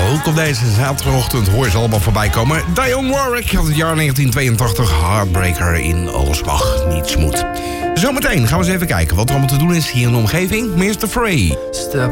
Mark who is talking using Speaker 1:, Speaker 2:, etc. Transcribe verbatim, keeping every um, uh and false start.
Speaker 1: Ook op deze zaterdagochtend hoor je ze allemaal voorbij komen. Dionne Warwick had het jaar negentien tweeëntachtig. Heartbreaker in Alsbach. Niet smooth. Zometeen gaan we eens even kijken wat er allemaal te doen is hier in de omgeving. mister Frey.
Speaker 2: Step